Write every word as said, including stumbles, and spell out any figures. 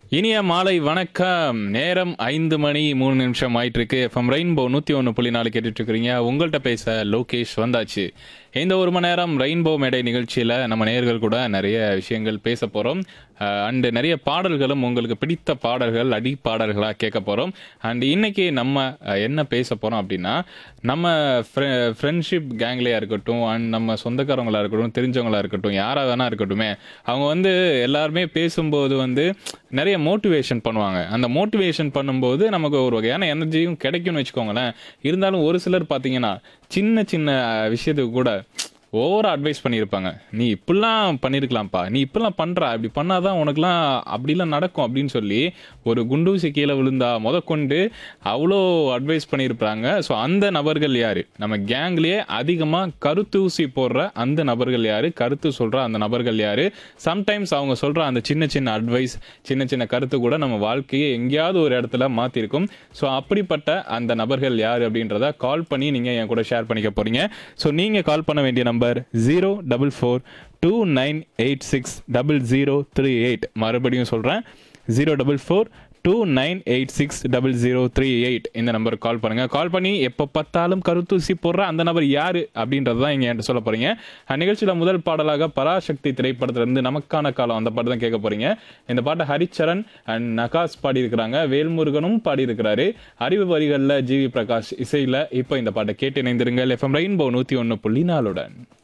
இனிய மாலை வணக்கம். நேரம் ஐந்து மணி மூணு நிமிஷம் ஆயிட்டு இருக்கு. எஃப்எம் ரெயின்போ நூற்றி ஒன்று புள்ளி நாலு கேட்டுட்டு இருக்கிறீங்க. உங்கள்கிட்ட பேச லோகேஷ் வந்தாச்சு. இந்த ஒரு மணி நேரம் ரெயின்போ மேடை நிகழ்ச்சியில் நம்ம நேயர்கள் கூட நிறைய விஷயங்கள் பேச போகிறோம். அண்டு நிறைய பாடல்களும் உங்களுக்கு பிடித்த பாடல்கள் அடி பாடல்களாக கேட்க போகிறோம். அண்ட் இன்னைக்கு நம்ம அஹ், என்ன பேச போகிறோம் அப்படின்னா, நம்ம ஃப்ரெண்ட்ஷிப் கேங்லேயா இருக்கட்டும், அண்ட் நம்ம சொந்தக்காரங்களா இருக்கட்டும், தெரிஞ்சவங்களா இருக்கட்டும், யாராக வேணா இருக்கட்டுமே, அவங்க வந்து எல்லாருமே பேசும்போது வந்து நிறைய மோட்டிவேஷன் பண்ணுவாங்க. அந்த மோட்டிவேஷன் பண்ணும்போது நமக்கு ஒரு வகையான எனர்ஜியும் கிடைக்கும்னு வச்சுக்கோங்களேன். இருந்தாலும் ஒரு சிலர் பார்த்தீங்கன்னா சின்ன சின்ன விஷயத்துக்கு கூட ஓவரா அட்வைஸ் பண்ணியிருப்பாங்க. நீ இப்படிலாம் பண்ணியிருக்கலாம்ப்பா, நீ இப்படிலாம் பண்ற, இப்படி பண்ணாதான் உனக்குலாம் அப்படிலாம் நடக்கும் அப்படின்னு சொல்லி ஒரு குண்டூசி கீழே விழுந்தா முதற்கொண்டு அவ்வளோ அட்வைஸ் பண்ணியிருப்பாங்க. ஸோ அந்த நபர்கள் யாரு, நம்ம கேங்லேயே அதிகமாக கருத்தூசி போடுற அந்த நபர்கள் யாரு, கருத்து சொல்ற அந்த நபர்கள் யாரு, சம்டைம்ஸ் அவங்க சொல்ற அந்த சின்ன சின்ன அட்வைஸ், சின்ன சின்ன கருத்து கூட நம்ம வாழ்க்கையை எங்கேயாவது ஒரு இடத்துல மாற்றிருக்கும். ஸோ அப்படிப்பட்ட அந்த நபர்கள் யார் அப்படின்றத கால் பண்ணி நீங்கள் என் கூட ஷேர் பண்ணிக்க போறீங்க. ஸோ நீங்கள் கால் பண்ண வேண்டிய number zero double four two nine eight six double zero three eight. மறுபடியும் சொல்கிறேன், zero double four two nine eight six double zero three eight. இந்த நம்பருக்கு கால் பண்ணுங்க. கால் பண்ணி எப்போ பார்த்தாலும் கருத்தூசி போடுற அந்த நபர் யாரு அப்படின்றது தான் இங்கே என்கிட்ட சொல்ல போறீங்க. நிகழ்ச்சியில் முதல் பாடலாக பராசக்தி திரைப்படத்திலிருந்து நமக்கான காலம் அந்த பாட்டு தான் கேட்க போறீங்க. இந்த பாட்டை ஹரிச்சரன் அண்ட் நகாஸ் பாடியிருக்கிறாங்க, வேல்முருகனும் பாடியிருக்கிறாரு. அறிவு வரிகளில் ஜிவி பிரகாஷ் இசையில் இப்போ இந்த பாட்டை கேட்டு இணைந்திருங்கள். எஃப்எம் ரெயின்போ நூற்றி ஒன்று புள்ளி நாலுடன்.